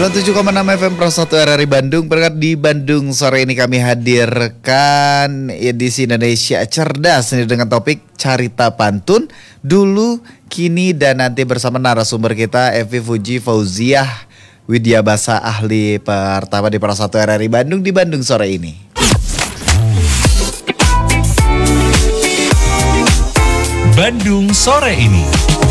97,6 FM Pro 1 RRI Bandung. Berkat di Bandung sore ini kami hadirkan edisi Indonesia Cerdas ini dengan topik Carita Pantun dulu, kini, dan nanti bersama narasumber kita Evi Fuji Fauziah Widyabasa, ahli pertama di Pro 1 RRI Bandung di Bandung sore ini. Bandung sore ini.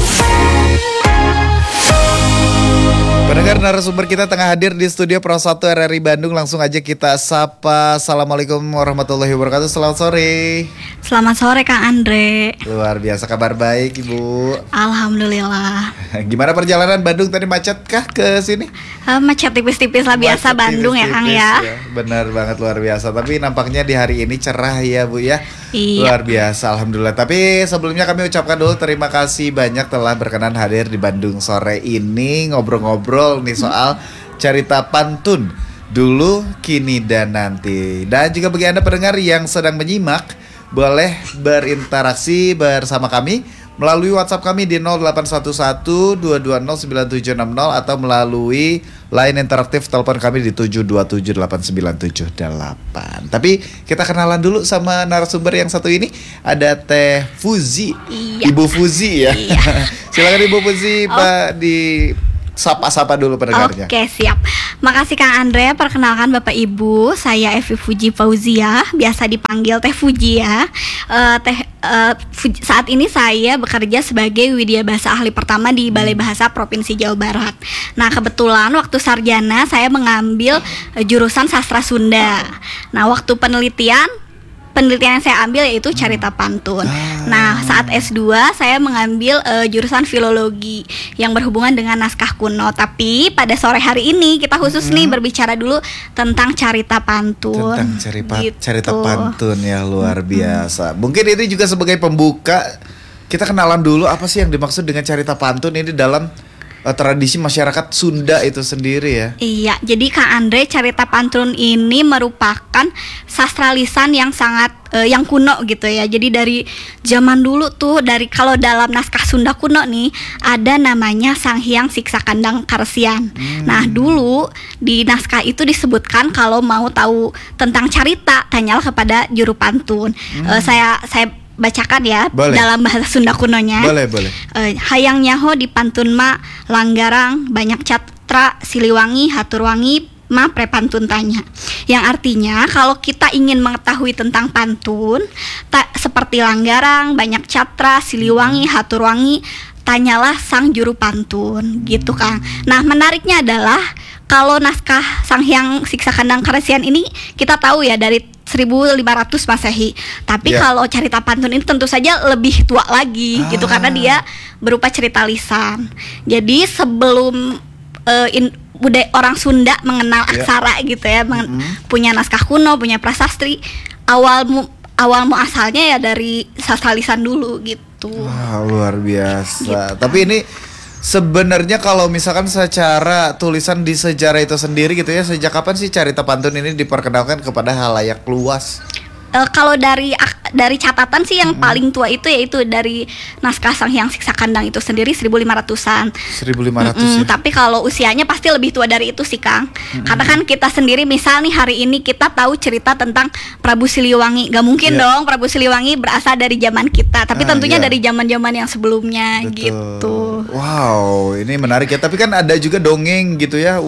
Pendengar, narasumber kita tengah hadir di studio Pro 1 RRI Bandung. Langsung aja kita sapa. Assalamualaikum warahmatullahi wabarakatuh. Selamat sore. Selamat sore Kang Andre. Luar biasa, kabar baik Ibu. Alhamdulillah. Gimana perjalanan Bandung tadi, macet kah ke sini? Macet tipis-tipis lah, biasa Macet Bandung ya Kang ya. Benar banget, luar biasa. Tapi nampaknya di hari ini cerah ya Bu ya. Iya. Luar biasa, alhamdulillah. Tapi sebelumnya kami ucapkan dulu terima kasih banyak telah berkenan hadir di Bandung sore ini, ngobrol-ngobrol nih soal Carita Pantun dulu, kini, dan nanti. Dan juga bagi Anda pendengar yang sedang menyimak, boleh berinteraksi bersama kami melalui WhatsApp kami di 0811-220-9760 atau melalui line interaktif telepon kami di 7278978. Tapi kita kenalan dulu sama narasumber yang satu ini. Ada Teh Fuzi, Iya. Ibu Fuzi ya. Iya. Silakan Ibu Fuzi, Pak, di sapa-sapa dulu pendengarnya. Oke, siap. Makasih Kang Andre. Perkenalkan Bapak Ibu, saya Evi Fuji Fauziah, biasa dipanggil Teh Fuji ya. Saat ini saya bekerja sebagai Widyabasa ahli pertama di Balai Bahasa Provinsi Jawa Barat. Nah, kebetulan waktu sarjana saya mengambil jurusan sastra Sunda. Nah, waktu penelitian yang saya ambil yaitu Carita Pantun. Nah, saat S2 saya mengambil jurusan filologi yang berhubungan dengan naskah kuno. Tapi pada sore hari ini kita khusus nih berbicara dulu tentang Carita Pantun. Tentang gitu. Carita Pantun ya, luar biasa. Mungkin ini juga sebagai pembuka, kita kenalan dulu apa sih yang dimaksud dengan Carita Pantun ini dalam tradisi masyarakat Sunda itu sendiri ya. Iya, jadi Kak Andre, Carita Pantun ini merupakan sastra lisan yang sangat yang kuno gitu ya. Jadi dari zaman dulu tuh, dari kalau dalam naskah Sunda kuno nih ada namanya Sang Hyang Siksa Kandang Karesian. Nah, dulu di naskah itu disebutkan kalau mau tahu tentang carita, tanyalah kepada juru pantun. Saya bacakan ya. Boleh. Dalam bahasa Sunda kunonya. Boleh. Hayang nyaho di pantun ma langgarang banyak catra siliwangi haturwangi ma prepantun tanya. Yang artinya kalau kita ingin mengetahui tentang pantun seperti langgarang, banyak catra, siliwangi, haturwangi, tanyalah sang juru pantun gitu Kang. Nah, menariknya adalah kalau naskah Sang Hyang Siksa Kandang Karesian ini kita tahu ya dari 1500 Masehi. Tapi kalau Carita Pantun ini tentu saja lebih tua lagi gitu, karena dia berupa cerita lisan. Jadi sebelum orang Sunda mengenal aksara gitu ya, punya naskah kuno, punya prasasti, awal muasalnya ya dari sastra lisan dulu gitu. Wah, luar biasa. Gitu. Tapi ini sebenarnya kalau misalkan secara tulisan di sejarah itu sendiri gitu ya, sejak kapan sih Carita Pantun ini diperkenalkan kepada halayak luas? Kalau dari catatan sih yang paling tua itu yaitu dari naskah Sang Hyang Siksa Kandang itu sendiri 1500-an. 1500 ya. Tapi kalau usianya pasti lebih tua dari itu sih Kang. Karena kan kita sendiri misal nih hari ini kita tahu cerita tentang Prabu Siliwangi. Gak mungkin dong Prabu Siliwangi berasal dari zaman kita, tapi tentunya dari zaman-zaman yang sebelumnya. Betul. Gitu. Wow, ini menarik ya. Tapi kan ada juga dongeng gitu ya.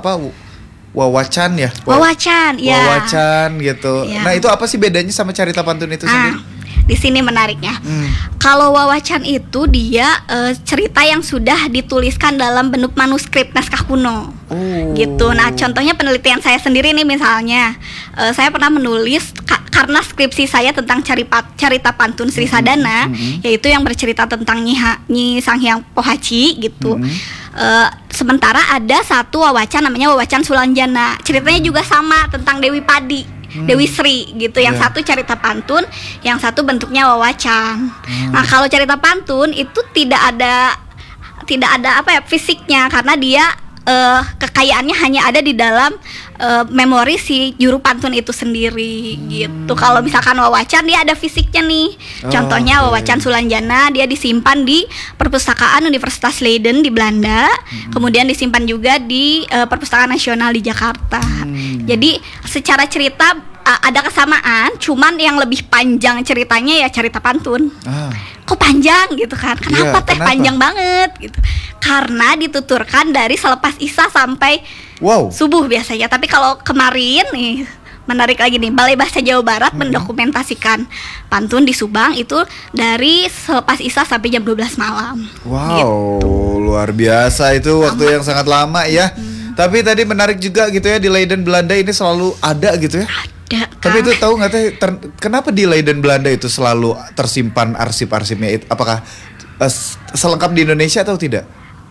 Wawacan ya. Wawacan gitu. Ya. Nah, itu apa sih bedanya sama Carita Pantun itu sendiri? Di sini menariknya. Kalau wawacan itu dia cerita yang sudah dituliskan dalam bentuk manuskrip naskah kuno. Gitu. Nah, contohnya penelitian saya sendiri nih misalnya, saya pernah menulis karena skripsi saya tentang Carita Pantun Sri Sadana, yaitu yang bercerita tentang Nyi Sang Hyang Pohaci gitu. Sementara ada satu wawacan namanya wawacan Sulanjana. Ceritanya juga sama tentang Dewi Padi, Dewi Sri gitu. Yang satu Carita Pantun, yang satu bentuknya wawacan. Nah, kalau Carita Pantun itu tidak ada fisiknya, karena dia kekayaannya hanya ada di dalam memori si juru pantun itu sendiri gitu. Kalau misalkan wawacan dia ada fisiknya nih. Contohnya wawacan Sulanjana dia disimpan di Perpustakaan Universitas Leiden di Belanda. Kemudian disimpan juga di Perpustakaan Nasional di Jakarta. Jadi secara cerita ada kesamaan, cuman yang lebih panjang ceritanya ya cerita pantun. Kok panjang gitu kan? Kenapa teh kenapa? panjang banget gitu? Karena dituturkan dari selepas Isya sampai Wow. subuh biasanya. Tapi kalau kemarin nih menarik lagi nih, Balai Bahasa Jawa Barat mendokumentasikan pantun di Subang itu dari selepas Isya sampai jam 12 malam. Wow, luar biasa itu waktu yang sangat lama ya. Tapi tadi menarik juga gitu ya, di Leiden Belanda ini selalu ada gitu ya. Ada, Tapi Kang. itu tahu nggak teh kenapa di Leiden Belanda itu selalu tersimpan arsip-arsipnya itu? Apakah selengkap di Indonesia atau tidak?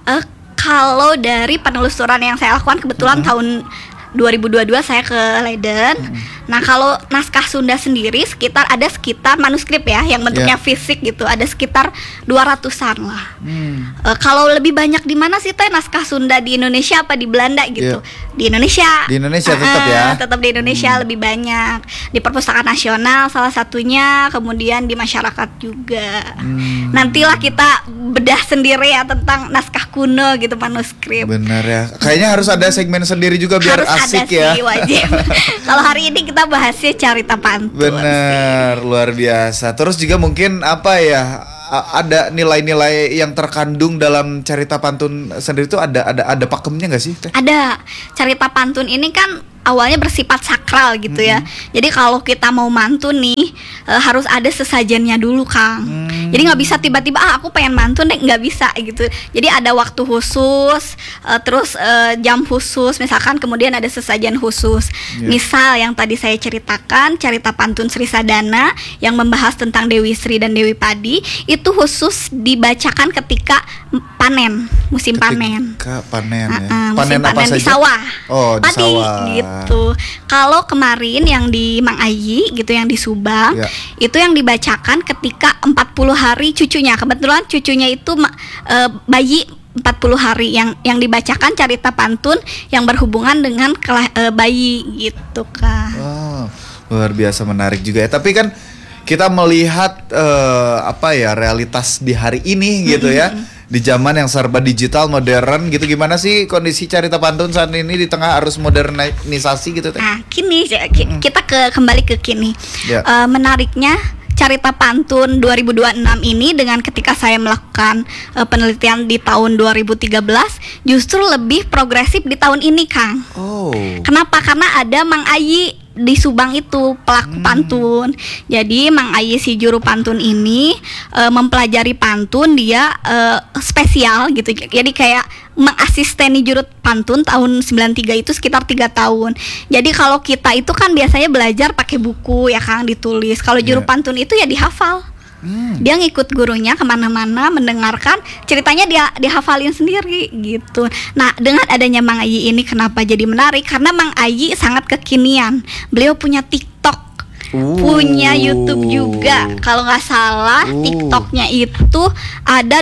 Kalau dari penelusuran yang saya lakukan kebetulan tahun 2022 saya ke Leiden. Nah, kalau naskah Sunda sendiri ada sekitar manuskrip ya yang bentuknya fisik gitu, ada sekitar 200-an lah. Kalau lebih banyak di mana sih teh naskah Sunda, di Indonesia apa di Belanda gitu? Di Indonesia. Di Indonesia tetap ya. Tetap di Indonesia lebih banyak. Di Perpustakaan Nasional salah satunya, kemudian di masyarakat juga. Nantilah kita bedah sendiri ya tentang naskah kuno gitu, manuskrip. Bener ya. Kayaknya harus ada segmen sendiri juga biar Harus asik ada ya. sih, wajib. Kalau hari ini kita bahasnya carita pantun. Bener, luar biasa. Terus juga mungkin apa ya? Ada nilai-nilai yang terkandung dalam cerita pantun sendiri itu ada pakemnya nggak sih teh? Ada. Carita pantun ini kan awalnya bersifat sakral gitu ya. Jadi kalau kita mau mantun nih harus ada sesajennya dulu, Kang. Jadi nggak bisa tiba-tiba aku pengen mantun deh, nggak bisa gitu. Jadi ada waktu khusus, terus jam khusus, misalkan kemudian ada sesajen khusus. Misal yang tadi saya ceritakan cerita pantun Sri Sadana yang membahas tentang Dewi Sri dan Dewi Padi itu khusus dibacakan ketika panen, musim panen. Ketika panen ya. Musim Panen apa panen di saja? sawah. Oh, di Padi sawah. gitu. Kalau kemarin yang di Mang Ayi gitu, yang di Subang, Ya. itu yang dibacakan ketika 40 hari cucunya. Kebetulan cucunya itu bayi 40 hari yang dibacakan carita pantun yang berhubungan dengan bayi gitu, Kak. Oh, luar biasa menarik juga ya. Tapi kan kita melihat realitas di hari ini gitu ya. Di zaman yang serba digital, modern gitu, gimana sih kondisi carita pantun saat ini di tengah arus modernisasi gitu teh? Nah, kini kita kembali ke kini. Ya. Menariknya carita pantun 2026 ini dengan ketika saya melakukan penelitian di tahun 2013 justru lebih progresif di tahun ini, Kang. Oh. Kenapa? Karena ada Mang Ayi di Subang itu pelaku pantun. Jadi Mang Ayi si juru pantun ini mempelajari pantun, dia spesial gitu. Jadi kayak mengasisteni juru pantun tahun 93 itu sekitar 3 tahun. Jadi kalau kita itu kan biasanya belajar pakai buku ya, Kang, ditulis. Kalau juru pantun itu ya dihafal. Dia ngikut gurunya kemana-mana, mendengarkan ceritanya, dia dihafalin sendiri gitu. Nah, dengan adanya Mang Ayi ini kenapa jadi menarik? Karena Mang Ayi sangat kekinian. Beliau punya TikTok, punya YouTube juga. Kalau nggak salah TikToknya itu ada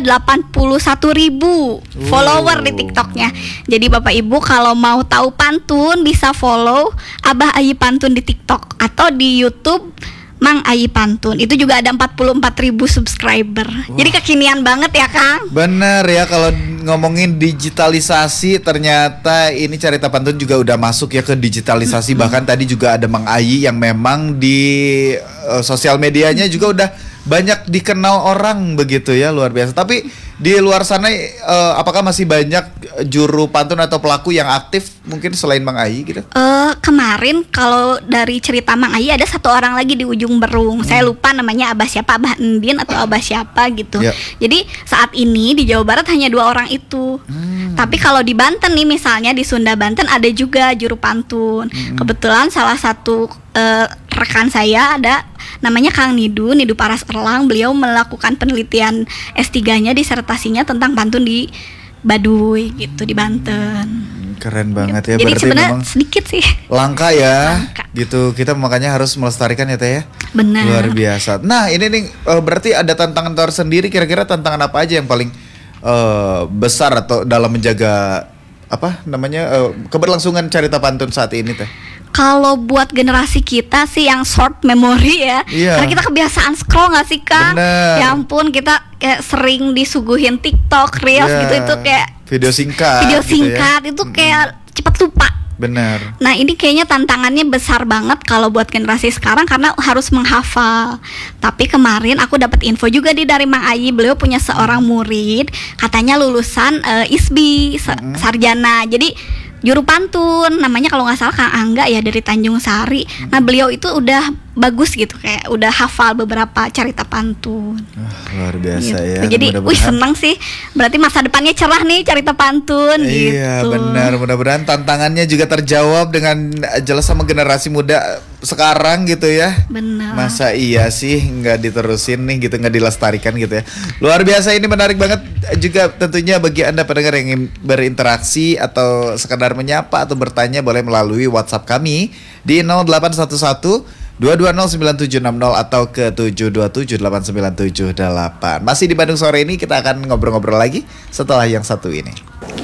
81.000 follower di TikToknya. Jadi Bapak Ibu kalau mau tahu pantun bisa follow Abah Ayi Pantun di TikTok atau di YouTube Mang Ayi Pantun. Itu juga ada 44.000 subscriber. Jadi kekinian banget ya, Kang. Bener ya, kalau ngomongin digitalisasi ternyata ini carita pantun juga udah masuk ya ke digitalisasi. Bahkan tadi juga ada Mang Ayi yang memang di sosial medianya juga udah banyak dikenal orang begitu ya, luar biasa. Tapi di luar sana apakah masih banyak juru pantun atau pelaku yang aktif mungkin selain Mang Ayi gitu? Kemarin kalau dari cerita Mang Ayi ada satu orang lagi di ujung Berung. Saya lupa namanya Abah siapa, Abah Endin atau Abah siapa gitu. Jadi saat ini di Jawa Barat hanya 2 orang itu. Tapi kalau di Banten nih misalnya, di Sunda Banten ada juga juru pantun. Kebetulan salah satu rekan saya ada namanya Kang Nidu Paras Erlang. Beliau melakukan penelitian S3-nya, disertasinya tentang pantun di Baduy gitu, di Banten. Keren banget ya. Jadi Berarti sebenarnya memang sedikit sih. langka ya. Langka. Gitu. Kita makanya harus melestarikan ya Teh ya. Benar. Luar biasa. Nah, ini nih berarti ada tantangan tersendiri. Kira-kira tantangan apa aja yang paling besar atau dalam menjaga keberlangsungan cerita pantun saat ini teh? Kalau buat generasi kita sih yang short memory ya, Iya. karena kita kebiasaan scroll nggak sih Kak? Bener. Ya ampun, kita kayak sering disuguhin TikTok, Reels Iya. gitu, itu kayak Video singkat video gitu ya. singkat itu kayak cepet lupa. Benar. Nah ini kayaknya tantangannya besar banget kalau buat generasi sekarang karena harus menghafal. Tapi kemarin aku dapat info juga dari Mang Ayi, beliau punya seorang murid, katanya lulusan ISBI, sarjana. Jadi juru pantun, namanya kalau nggak salah Kang Angga ya, dari Tanjung Sari. Nah beliau itu udah bagus gitu, kayak udah hafal beberapa cerita pantun. Luar biasa Gitu. ya. Jadi, wih seneng sih. Berarti masa depannya cerah nih cerita pantun. Iya gitu. benar, mudah-mudahan tantangannya juga terjawab dengan jelas sama generasi muda sekarang gitu ya. Benar. Masa iya sih nggak diterusin nih gitu, nggak dilestarikan gitu ya. Luar biasa, ini menarik banget juga tentunya bagi Anda pendengar yang ingin berinteraksi atau sekadar menyapa atau bertanya, boleh melalui WhatsApp kami di 0811 2209760 atau ke 7278978. Masih di Bandung Sore ini, kita akan ngobrol-ngobrol lagi setelah yang satu ini.